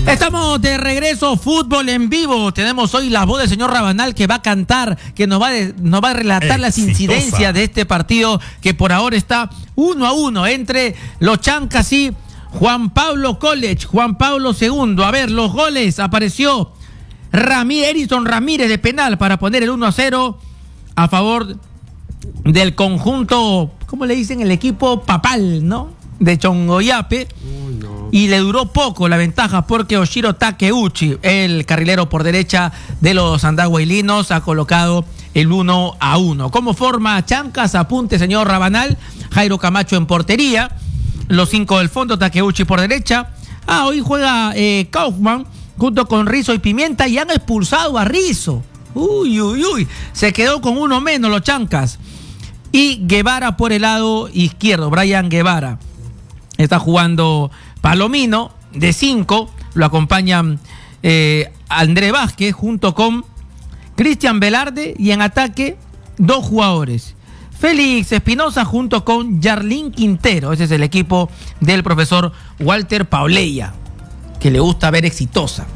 Estamos de regreso, fútbol en vivo. Tenemos hoy la voz del señor Rabanal que va a cantar, que nos va a relatar las incidencias de este partido que por ahora está 1-1 entre los Chancas y Juan Pablo College, Juan Pablo II. A ver, los goles. Apareció Erison Ramírez de penal para poner el 1-0 a favor del conjunto, ¿cómo le dicen? El equipo papal, ¿no? De Chongoyape. Y le duró poco la ventaja porque Oshiro Takeuchi, el carrilero por derecha de los andahuaylinos, ha colocado el 1-1. ¿Cómo forma Chancas? Apunte, señor Rabanal. Jairo Camacho en portería. Los 5 del fondo, Takeuchi por derecha. Hoy juega Kaufman junto con Rizzo y Pimienta y han expulsado a Rizzo. Uy. Se quedó con uno menos los Chancas. Y Guevara por el lado izquierdo, Brian Guevara. Está jugando Palomino de 5, lo acompañan André Vázquez junto con Cristian Velarde y en ataque 2 jugadores. Félix Espinosa junto con Yarlín Quintero. Ese es el equipo del profesor Walter Pauleya, que le gusta ver exitosa.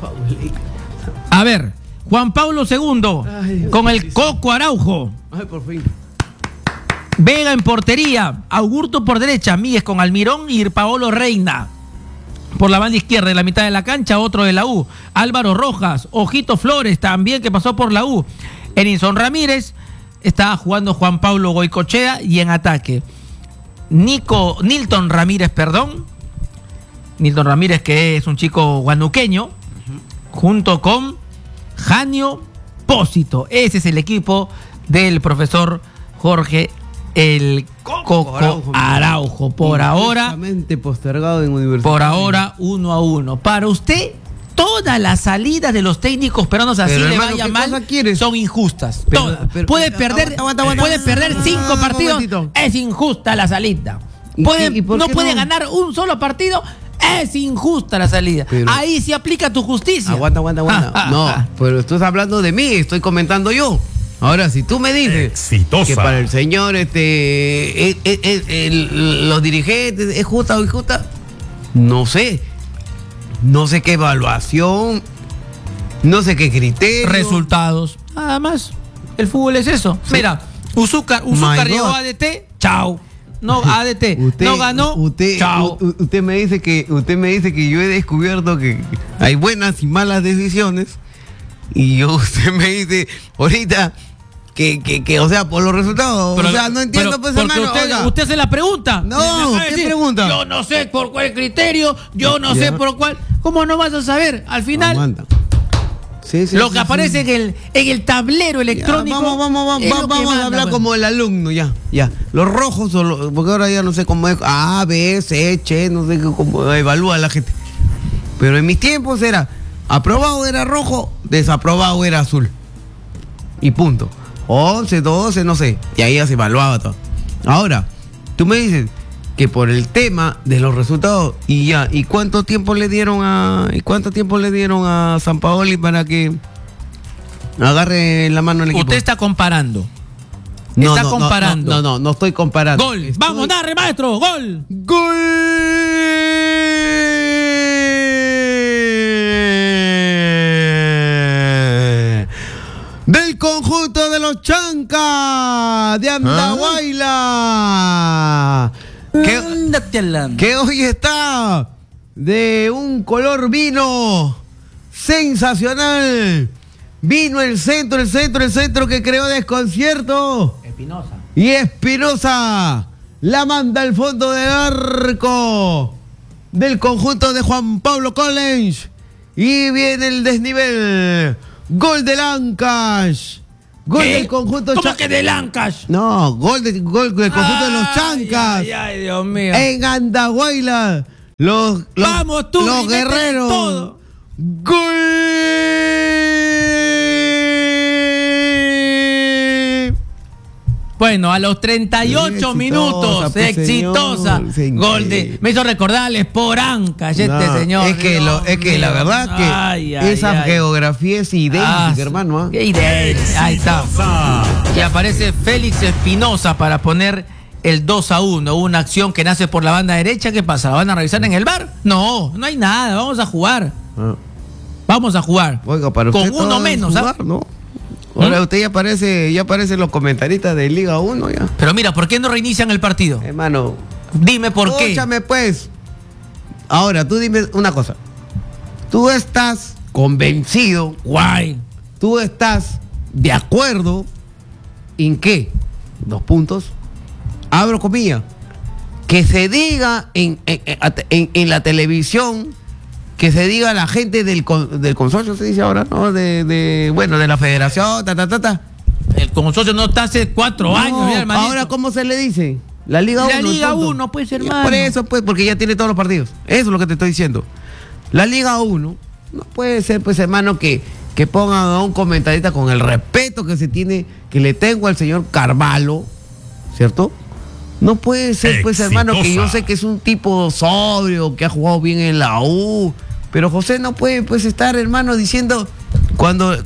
A ver, Juan Pablo II con el Coco Araujo. Ay, por fin. Vega en portería, Augusto por derecha, Míguez con Almirón y Paolo Reina. Por la banda izquierda, en la mitad de la cancha, otro de la U. Álvaro Rojas, Ojito Flores también que pasó por la U. Erison Ramírez, está jugando Juan Pablo Goicochea y en ataque Nilton Ramírez, Nilton Ramírez, que es un chico guanuqueño, junto con Janio Pósito. Ese es el equipo del profesor Jorge el Coco Araujo. Por ahora postergado en Universidad. Por ahora 1-1. Para usted, todas las salidas de los técnicos peruanos, así le vaya mal, son injustas. Todas. Puede perder 5 partidos, es injusta la salida. No puede ganar un solo partido, es injusta la salida. Ahí sí aplica tu justicia. Aguanta. No, pero estás hablando de mí, estoy comentando yo. Ahora, si tú me dices que para el señor los dirigentes es justa o injusta, no sé qué evaluación, no sé qué criterio. Resultados, nada más. El fútbol es eso. Sí. Mira, Uzúcar llegó a ADT, chao. No, ADT, no ganó, chao. Usted me dice que yo he descubierto que hay buenas y malas decisiones, y usted me dice ahorita que o sea, por los resultados, pero, o sea, no entiendo, pues, porque hermano. Usted se la pregunta. No, ¿qué pregunta? Yo no sé por cuál criterio, yo no sé por cuál. ¿Cómo no vas a saber? Al final, lo que aparece en el tablero electrónico. Vamos a hablar como el alumno, ya. Los rojos, porque ahora ya no sé cómo es, A, B, C, Che, no sé cómo evalúa la gente. Pero en mis tiempos era aprobado era rojo, desaprobado era azul. Y punto. 11, 12, no sé. Y ahí ya se evaluaba todo. Ahora, tú me dices que por el tema de los resultados, ¿y cuánto tiempo le dieron a Sampaoli para que agarre la mano el equipo? Usted está comparando. No estoy comparando. Gol. Vamos, dale, maestro. Gol. Del conjunto de los Chancas de Andahuayla, que hoy está de un color vino sensacional. Vino el centro que creó desconcierto. Espinosa la manda al fondo del arco del conjunto de Juan Pablo College. Y viene el desnivel. Gol de Lancash. Gol del conjunto. ¿Cómo que de Lancash? No, gol del conjunto de los Chancas. Ay, Dios mío. En Andahuayla. Los guerreros. Todo. Gol. Bueno, a los 38 minutos, exitosa. Gol me hizo recordarles por Ancash señor. Es que la verdad que esa geografía es idéntica, hermano. Qué idéntica. Ahí está. Y aparece Félix Espinosa para poner el 2-1. Una acción que nace por la banda derecha. ¿Qué pasa? ¿La van a revisar en el VAR? No hay nada. Vamos a jugar. Vamos a jugar. Oiga, para con usted uno menos, jugar, ¿no? Ahora usted ya aparecen los comentaristas de Liga 1 ya. Pero mira, ¿por qué no reinician el partido? Hermano, dime por qué. Escúchame pues. Ahora, tú dime una cosa. Tú estás convencido. Guay. Tú estás de acuerdo en qué. 2 puntos. Abro comillas. Que se diga en la televisión, que se diga a la gente del consorcio, se dice ahora, ¿no? De la federación, El consorcio no está hace 4 años, mira, hermanito. Ahora, ¿cómo se le dice? La Liga 1. La Liga 1, pues, hermano. Por eso, pues, porque ya tiene todos los partidos. Eso es lo que te estoy diciendo. La Liga 1 no puede ser, pues, hermano, que pongan a un comentarista con el respeto que se tiene, que le tengo al señor Carvalho, ¿cierto? No puede ser, pues, hermano, que yo sé que es un tipo sobrio, que ha jugado bien en la U, pero José no puede, pues, estar, hermano, diciendo es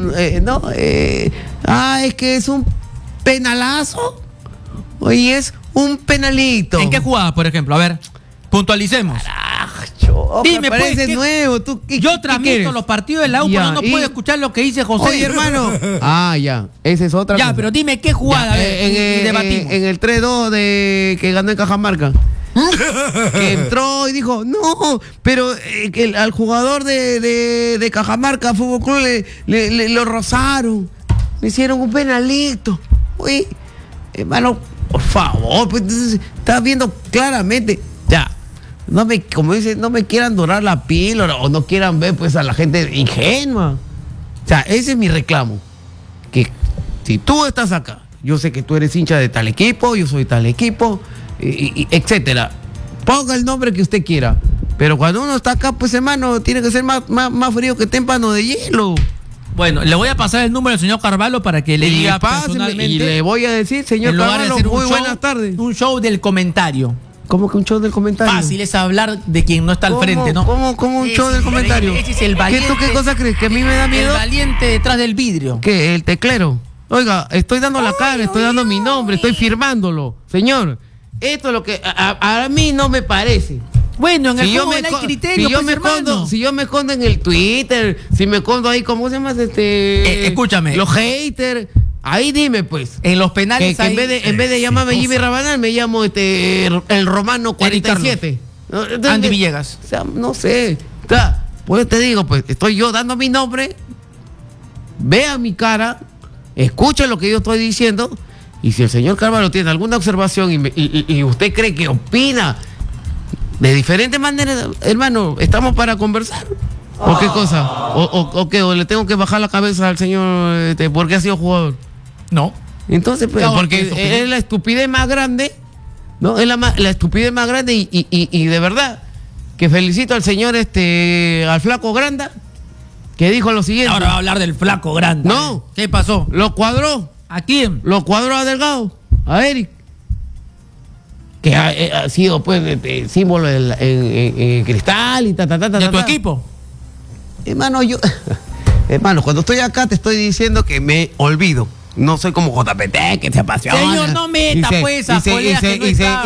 que es un penalazo. Oye, es un penalito. ¿En qué jugada, por ejemplo? A ver, puntualicemos. Dime, pues, nuevo. Yo transmito los partidos de la U, pero no puedo escuchar lo que dice José. Oye, hermano. Ya. Esa es otra cosa. Pero dime qué jugada. Debatimos. En el 3-2 que ganó en Cajamarca. Que entró y dijo, no, pero al jugador de Cajamarca Fútbol Club le lo rozaron. Le hicieron un penalito. Oye, hermano, por favor, pues, estás viendo claramente. Ya. Como dicen, no me quieran dorar la píldora o no quieran ver, pues, a la gente ingenua. O sea, ese es mi reclamo. Que si tú estás acá, yo sé que tú eres hincha de tal equipo, yo soy tal equipo, etcétera. Ponga el nombre que usted quiera. Pero cuando uno está acá, pues, hermano, tiene que ser más frío que témpano de hielo. Bueno, le voy a pasar el número del señor Carvalho para que le diga personalmente. Y le voy a decir, señor Carvalho, muy buenas tardes. Un show del comentario. ¿Cómo que un show del comentario? Fácil es hablar de quien no está al frente, ¿no? ¿Cómo un show del comentario? Ese es el valiente. ¿Qué cosa crees? ¿Que a mí me da miedo? El valiente detrás del vidrio. ¿Qué? ¿El teclero? Oiga, estoy dando la cara, estoy dando mi nombre, estoy firmándolo. Señor, esto es lo que a mí no me parece. Bueno, en el fútbol hay criterio, si yo me escondo en el Twitter, si me escondo ahí, ¿cómo se llama? Escúchame. Los haters. Ahí dime, pues. En los penales que en vez de llamarme Jimmy Rabanal, me llamo el Romano 47. Andy Villegas. O sea, no sé. O sea, pues te digo, pues, estoy yo dando mi nombre, vea mi cara, escucha lo que yo estoy diciendo, y si el señor Carvalho tiene alguna observación y usted cree que opina de diferentes maneras, hermano, estamos para conversar. ¿O qué cosa? ¿O qué? ¿O le tengo que bajar la cabeza al señor porque ha sido jugador? No. Entonces, pues, porque es la estupidez más grande, ¿no? Es la estupidez más grande y de verdad que felicito al señor al flaco Granda, que dijo lo siguiente. Ahora va a hablar del flaco Granda. No. ¿Qué pasó? Lo cuadró. ¿A quién? Lo cuadró a Delgado, a Eric, que ha sido, pues, símbolo en Cristal y ¿De tu equipo? Hermano, hermano, cuando estoy acá te estoy diciendo que me olvido. No soy como JPT, que se apasiona. Señor, no meta pues a colegas que no está.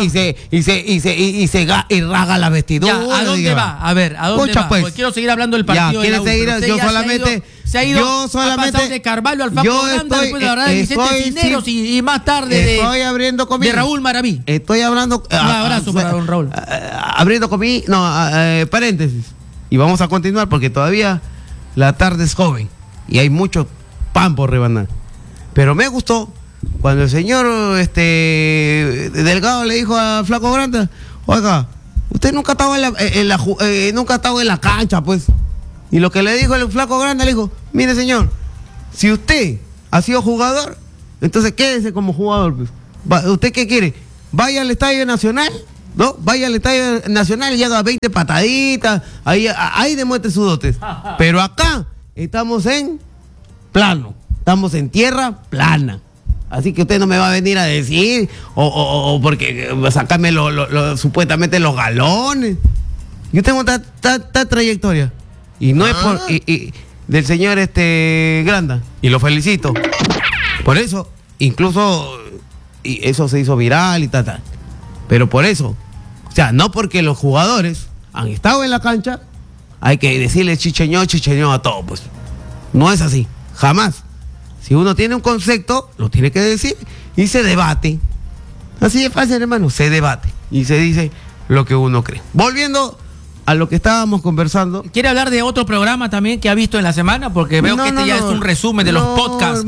Y raga la vestidura. Ya, ¿a dónde va? A ver, ¿a dónde va? Pues. Porque quiero seguir hablando del partido de la U. Yo solamente... Se ha ido ha pasado de Carvalho al Flaco Granda, después de hablar de Vicente Cisneros y más tarde de Raúl Maraví. Estoy hablando... Un abrazo para don Raúl. Abriendo comillas... paréntesis. Y vamos a continuar porque todavía la tarde es joven y hay mucho pan por rebanar. Pero me gustó cuando el señor Delgado le dijo a Flaco Granda, oiga, usted nunca ha estado nunca ha estado en la cancha, pues. Y lo que le dijo el Flaco Granda, le dijo, mire, señor, si usted ha sido jugador, entonces quédese como jugador, pues. ¿Usted qué quiere? Vaya al Estadio Nacional, ¿no? Vaya al Estadio Nacional y haga 20 pataditas, ahí demuestre sus dotes. Pero acá estamos en plano, estamos en tierra plana. Así que usted no me va a venir a decir, o porque sacarme supuestamente los galones. Yo tengo esta trayectoria. Y no es por del señor Granda. Y lo felicito. Por eso, incluso, y eso se hizo viral y tal. Pero por eso, o sea, no porque los jugadores han estado en la cancha, hay que decirle chicheño a todo, pues. No es así, jamás. Si uno tiene un concepto, lo tiene que decir y se debate. Así de fácil, hermano, se debate y se dice lo que uno cree. Volviendo a lo que estábamos conversando. ¿Quiere hablar de otro programa también que ha visto en la semana? Porque veo que este ya es un resumen de los podcasts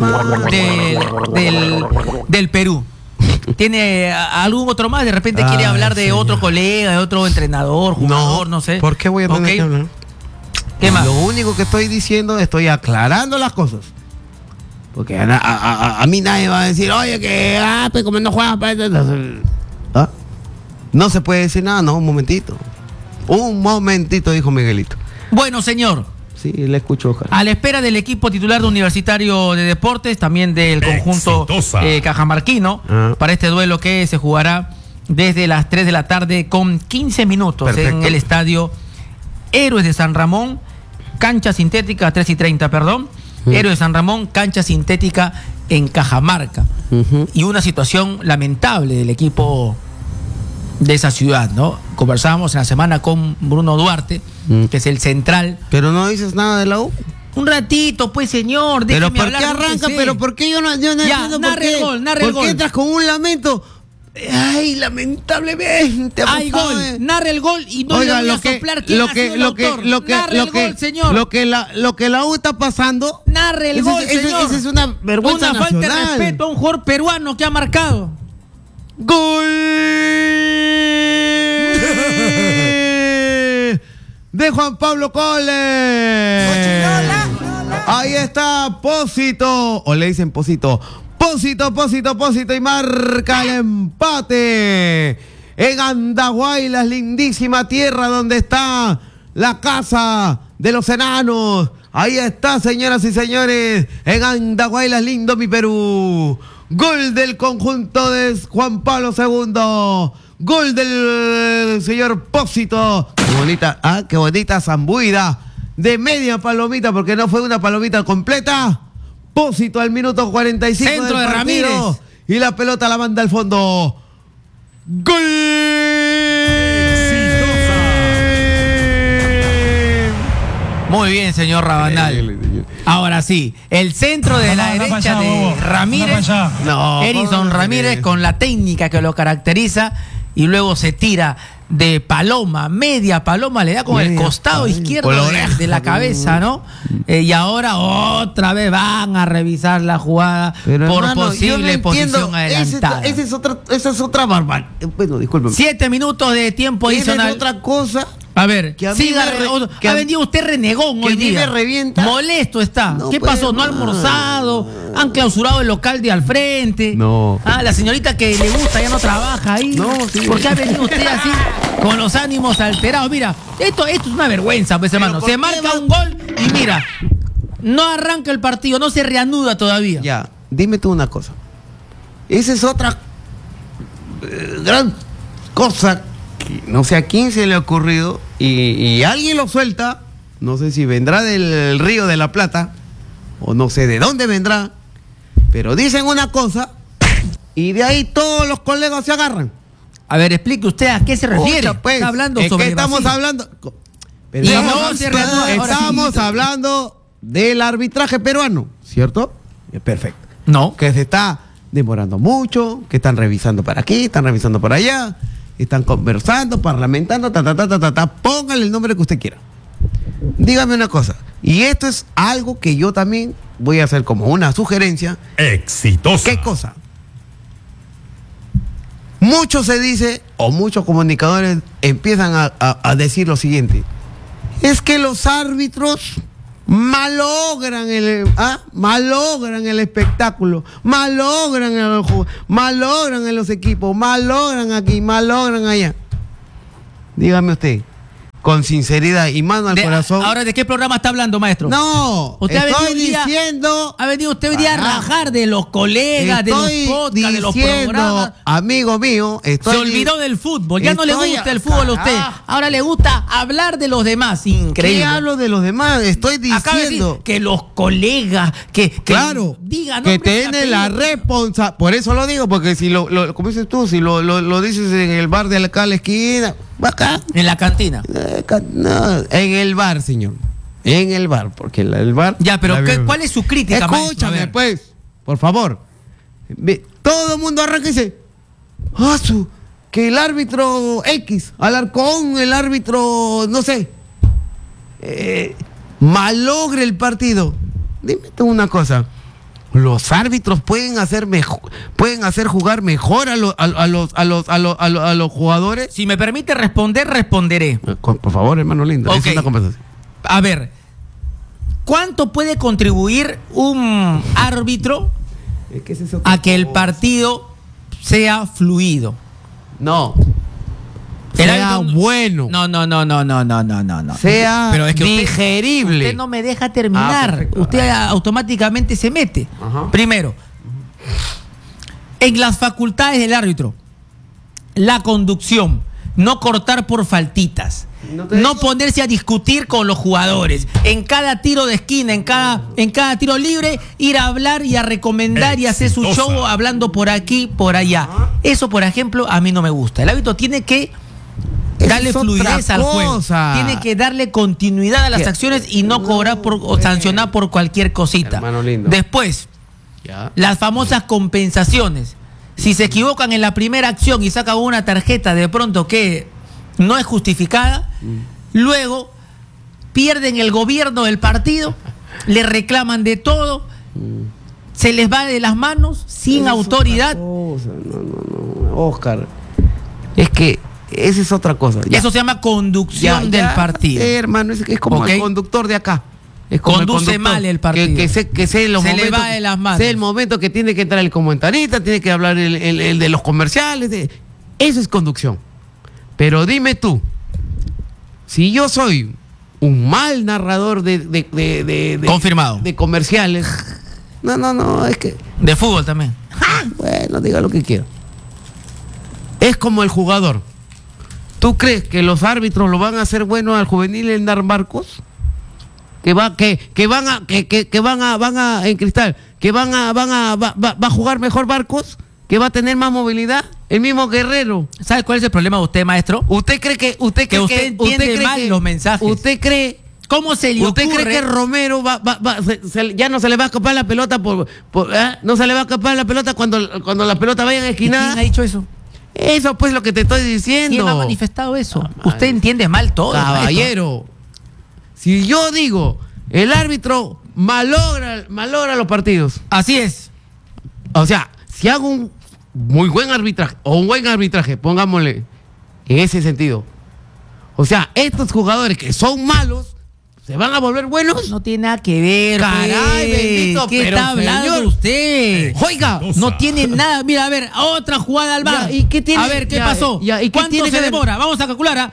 del Perú. ¿Tiene algún otro más? De repente quiere hablar de otro colega, de otro entrenador, jugador, no sé. ¿Por qué voy a tener que hablar? ¿Qué más? Lo único que estoy diciendo, estoy aclarando las cosas. Porque a mí nadie va a decir, oye, que pues como no juegas para... ¿Ah? No se puede decir nada, no, un momentito, dijo Miguelito. Bueno, señor. Sí, le escucho, ojalá. A la espera del equipo titular de Universitario de Deportes, también del conjunto cajamarquino, para este duelo que se jugará desde las 3 de la tarde con 15 minutos. Perfecto. En el estadio Héroes de San Ramón, cancha sintética, 3:30, perdón. Héroes de San Ramón, cancha sintética en Cajamarca. Y una situación lamentable del equipo de esa ciudad, ¿no? Conversábamos en la semana con Bruno Duarte, que es el central. Pero no dices nada de la U. Un ratito, pues, señor. Pero ¿por qué arranca? Pero ¿por qué yo no entiendo por qué? Narre el gol. Entras con un lamento? Ay, lamentablemente. Hay gol. Narre el gol y no le voy a soplar quién ha sido el autor. Narre el gol, señor. Lo que la U está pasando. Narre el gol, señor. Esa es una vergüenza nacional. Una falta de respeto a un jugador peruano que ha marcado. ¡Gol! De Juan Pablo Cole. Ahí está Pósito. O le dicen Pósito. Pósito y marca el empate en Andahuay, la lindísima tierra donde está la casa de los enanos. Ahí está, señoras y señores, en Andahuay, lindo mi Perú. Gol del conjunto de Juan Pablo II. Gol del señor Pósito. Qué bonita zambuida de media palomita, porque no fue una palomita completa. Pósito al minuto 45 centro del de partido, Ramírez. Y la pelota la manda al fondo. ¡Gol! Muy bien, señor Rabanal. Ahora sí, el centro de la derecha de Ramírez, Erison Ramírez, con la técnica que lo caracteriza, y luego se tira de paloma, media paloma, le da con el costado izquierdo de la cabeza, ¿no? Y ahora otra vez van a revisar la jugada por posible posición adelantada. Esa es otra barbaridad. Bueno, discúlpeme. 7 minutos de tiempo adicional. Es otra cosa. A ver, ha venido usted renegón hoy día. Molesto está. No, ¿qué pasó? ¿No ha almorzado? ¿Han clausurado el local de al frente? No. La señorita que le gusta ya no trabaja ahí. No, sí. ¿Por qué ha venido usted así con los ánimos alterados? Mira, esto es una vergüenza, pues, hermano. Se marca un gol y mira, no arranca el partido, no se reanuda todavía. Ya, dime tú una cosa. Esa es otra gran cosa. No sé a quién se le ha ocurrido y alguien lo suelta, no sé si vendrá del Río de la Plata o no sé de dónde vendrá, pero dicen una cosa y de ahí todos los colegas se agarran. A ver, explique usted a qué se refiere. Pues, está hablando sobre estamos hablando, pero estamos hablando del arbitraje peruano, ¿cierto? Perfecto. No. Que se está demorando mucho, que están revisando para aquí, están revisando para allá. Están conversando, parlamentando, póngale el nombre que usted quiera. Dígame una cosa, y esto es algo que yo también voy a hacer como una sugerencia. Exitosa. ¿Qué cosa? Mucho se dice, o muchos comunicadores empiezan a decir lo siguiente: es que los árbitros malogran el espectáculo, malogran en los equipos, malogran aquí, malogran allá. Dígame usted, con sinceridad y mano al corazón. Ahora, ¿de qué programa está hablando, maestro? No, usted estoy diciendo. Ha venido usted hoy día a rajar de los colegas, de los podcasts, de los programas. Amigo mío, se olvidó del fútbol. Ya no le gusta el fútbol a usted. Ahora le gusta hablar de los demás. Increíble. ¿Qué hablo de los demás? Estoy diciendo que los colegas, claro, digan, que tienen la responsabilidad. Por eso lo digo, porque si como dices tú, si lo dices en el bar de acá a la esquina, Acá. En la cantina. No, en el bar, señor. En el bar, porque el bar... Ya, pero ¿cuál es su crítica, Escúchame, maestro? pues, por favor. Todo el mundo arranca y dice, que el árbitro X, Alarcón, el árbitro, no sé, malogre el partido. Dime tú una cosa. Los árbitros pueden hacer jugar mejor a los jugadores. Si me permite responder, responderé. Por favor, hermano lindo. Okay. Es una conversación. A ver, ¿cuánto puede contribuir un árbitro a que el partido sea fluido? No. Sea bueno. No. Sea pero es que digerible. Usted no me deja terminar. Usted automáticamente se mete. Ajá. Primero, en las facultades del árbitro, la conducción, no cortar por faltitas. No ponerse a discutir con los jugadores. En cada tiro de esquina, en cada tiro libre, ir a hablar y a recomendar y hacer su show hablando por aquí, por allá. Eso, por ejemplo, a mí no me gusta. El árbitro tiene que darle fluidez al juego. Tiene que darle continuidad a las acciones y no cobrar o sancionar por cualquier cosita. Después, las famosas compensaciones. Si se equivocan en la primera acción y sacan una tarjeta de pronto que no es justificada, luego pierden el gobierno del partido, le reclaman de todo, se les va de las manos sin autoridad. No, Oscar, es que esa es otra cosa. Eso se llama conducción del partido. Hermano, es como el conductor de acá. Es como conduce mal el partido. Que sé los se momentos, le va de las manos. Sé el momento que tiene que entrar el comentarista, tiene que hablar el de los comerciales. Eso es conducción. Pero dime tú, si yo soy un mal narrador confirmado de comerciales, no, es que... De fútbol también. Bueno, diga lo que quiera. Es como el jugador. ¿Tú crees que los árbitros lo van a hacer bueno al juvenil en dar marcos? Va a jugar mejor Barcos, que va a tener más movilidad, el mismo Guerrero. ¿Sabe cuál es el problema de usted, maestro? ¿Usted cree que usted entiende mal los mensajes? ¿Usted cree? ¿Cómo se le ocurre? ¿Usted cree que Romero ya no se le va a escapar la pelota no se le va a escapar la pelota cuando la pelota vaya en esquinada? ¿Quién ha dicho eso? Eso pues lo que te estoy diciendo. ¿Quién ha manifestado eso? Usted entiende mal todo. Caballero, si yo digo, el árbitro malogra los partidos. Así es. O sea, si hago un muy buen arbitraje o un buen arbitraje, pongámosle en ese sentido. O sea, estos jugadores que son malos ¿se van a volver buenos? No tiene nada que ver. Caray, bendito. ¿Qué está hablando usted? Oiga, no tiene nada. Mira, a ver, otra jugada al bar. ¿Y qué tiene? A ver, ¿qué pasó? ¿Y ¿Cuánto se demora? Vamos a calcular.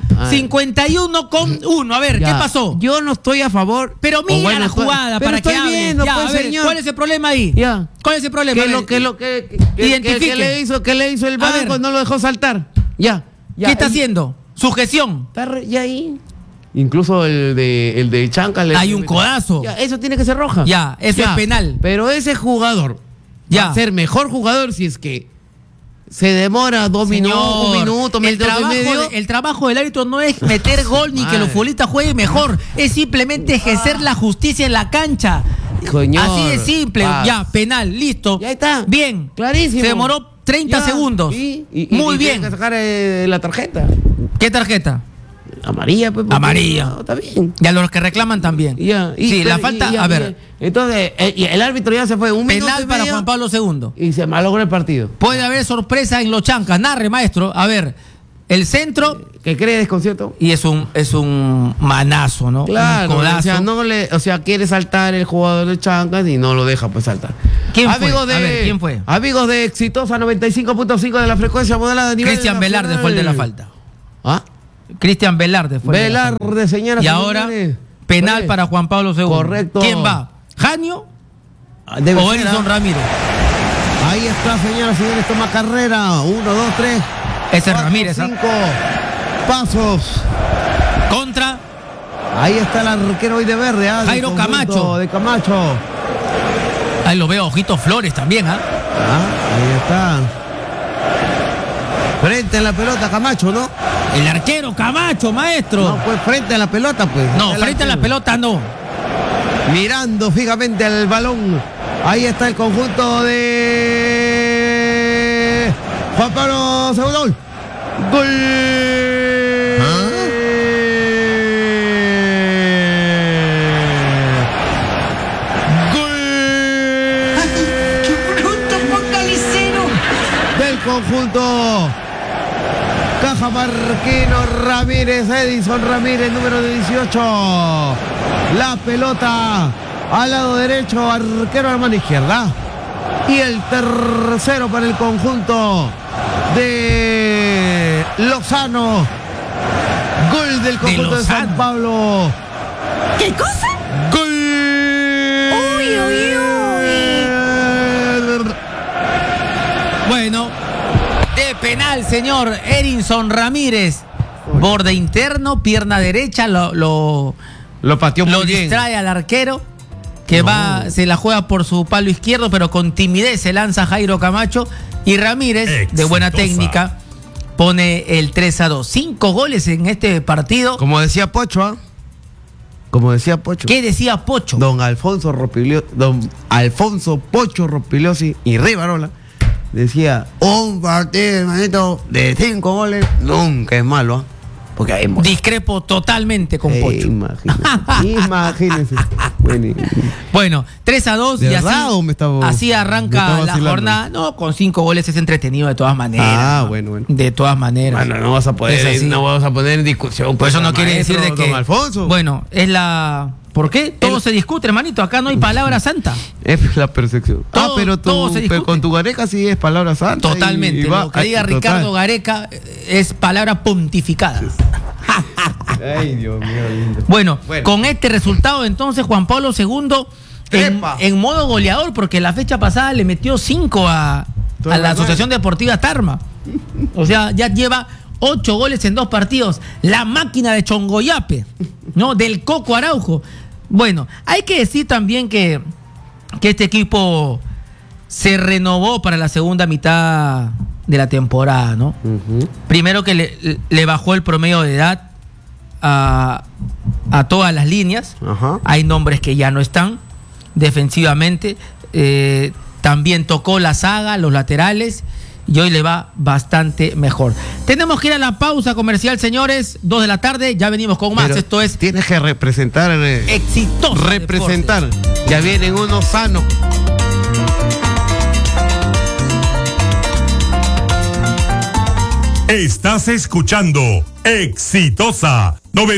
51,1. A ver, ¿qué pasó? Yo no estoy a favor. Pero mira la jugada para que hable. Ya, a ver, ¿cuál es el problema ahí? Ya. ¿Cuál es el problema? Identifique. ¿Qué le hizo el banco? No lo dejó saltar. Ya. ¿Qué está haciendo? Sujeción. Ya ahí. Incluso el de Chanca hay un codazo. Ya, eso tiene que ser roja. Ya, eso es penal. Pero ese jugador va a ser mejor jugador si es que se demora 2 minutos, 1 minuto, medio. El trabajo del árbitro no es meter gol ni que los futbolistas jueguen mejor. Es simplemente ejercer la justicia en la cancha. Señor, así de simple. Ya, penal, listo. Ya está. Bien. Clarísimo. Se demoró 30 segundos. Muy bien. Tiene que sacar la tarjeta. ¿Qué tarjeta? Amarilla, pues. Amarilla. No, está bien. Y a los que reclaman también. Sí, la falta. A ver. Entonces, el árbitro ya se fue. Un penal para Juan Pablo II. Y se malogró el partido. Puede haber sorpresa en los Chancas. Narre, maestro. A ver. El centro. Que cree desconcierto. Y es un manazo, ¿no? Claro. Un codazo. O sea, quiere saltar el jugador de Chancas y no lo deja pues saltar. ¿Quién fue? Amigos de Exitosa 95.5 de la frecuencia modulada a nivel Cristian Velarde fue el de la falta. ¿Ah? Cristian Velarde fue. Velarde, señoras y ahora, penal para Juan Pablo II. Correcto. ¿Quién va? ¿Janio o Edison Ramírez? Ahí está, señoras y señores, toma carrera. 1, 2, 3. Ese es Ramírez. 5 pasos. Contra. Ahí está el arquero hoy de verde. Jairo Camacho. De Camacho. Ahí lo veo, Ojito Flores también. Ahí está. Frente a la pelota Camacho, ¿no? El arquero Camacho, maestro. No, pues frente a la pelota, pues. No, frente a la pelota no. Mirando fijamente al balón. Ahí está el conjunto de Juan Pablo Segundo. Gol. Conjunto Cajamarquino Ramírez, Edison Ramírez, número 18. La pelota al lado derecho, arquero a la mano izquierda. Y el tercero para el conjunto de Lozano. Gol del conjunto de San Pablo. ¿Qué cosa? Gol. Uy, uy, uy. Bueno, de penal, señor Edison Ramírez. Borde interno, pierna derecha, lo pateó muy bien. Distrae al arquero, que se la juega por su palo izquierdo, pero con timidez se lanza Jairo Camacho. Y Ramírez, de buena técnica, pone el 3-2. 5 goles en este partido. Como decía Pocho, ¿ah? Como decía Pocho. ¿Qué decía Pocho? Don Alfonso Pocho Rospigliosi y Rivarola decía: un partido, hermanito, de 5 goles nunca es malo, ¿eh? Porque hay discrepo totalmente con Pocho. Imagínense. Bueno, 3-2 y así arranca la jornada. No, con 5 goles es entretenido de todas maneras. Ah, bueno. De todas maneras. Bueno, no vas a poner en discusión. Por eso no quiere decir de que. Don Alfonso. Bueno, es la. ¿Por qué? Todo se discute, hermanito. Acá no hay palabra santa. Es la percepción. Todo pero con tu Gareca sí es palabra santa. Totalmente. Lo que diga Ricardo Gareca es palabra pontificada. Ay, Dios mío. Bueno, con este resultado, entonces, Juan Pablo II en modo goleador, porque la fecha pasada le metió 5 a la Asociación Deportiva Tarma. O sea, ya lleva 8 goles en 2 partidos. La máquina de Chongoyape, ¿no? Del Coco Araujo. Bueno, hay que decir también que este equipo se renovó para la segunda mitad de la temporada, ¿no? Primero que le bajó el promedio de edad a todas las líneas. Hay nombres que ya no están defensivamente. También tocó la saga, los laterales, y hoy le va bastante mejor. Tenemos que ir a la pausa comercial, señores. 2 de la tarde, ya venimos con más. Pero esto es... Tienes que representar... exitoso. Representar. Deportes. Ya vienen unos sanos. Estás escuchando Exitosa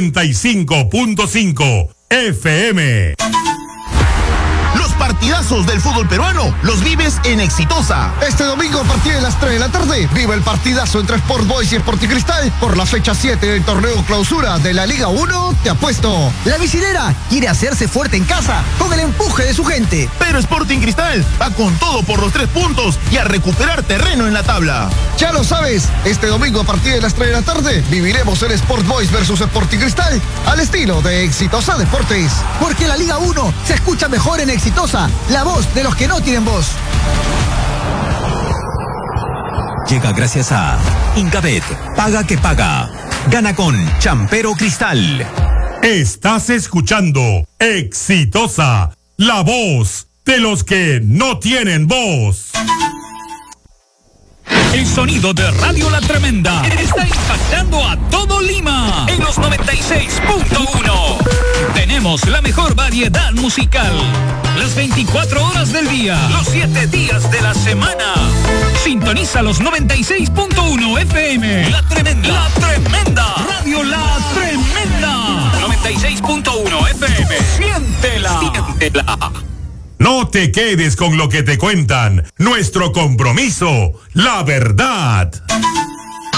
95.5 FM. Los partidazos del fútbol peruano los vives en Exitosa. Este domingo a partir de las 3 de la tarde, vive el partidazo entre Sport Boys y Sporting Cristal por la fecha 7 del torneo clausura de la Liga 1. Te apuesto. La Vicinera quiere hacerse fuerte en casa con el empuje de su gente. Pero Sporting Cristal va con todo por los 3 puntos y a recuperar terreno en la tabla. Ya lo sabes, este domingo a partir de las 3 de la tarde, viviremos el Sport Boys versus Sporting Cristal al estilo de Exitosa Deportes. Porque la Liga 1 se escucha mejor en Exitosa, la voz de los que no tienen voz. Llega gracias a Incabet, paga que paga. Gana con Champero Cristal. Estás escuchando Exitosa, la voz de los que no tienen voz. El sonido de Radio La Tremenda está impactando a todo Lima en los 96.1. Tenemos la mejor variedad musical, las 24 horas del día, los 7 días de la semana. Sintoniza los 96.1 FM. La Tremenda. La Tremenda. Radio La Tremenda. 96.1 FM. Siéntela. Siéntela. No te quedes con lo que te cuentan. Nuestro compromiso, la verdad.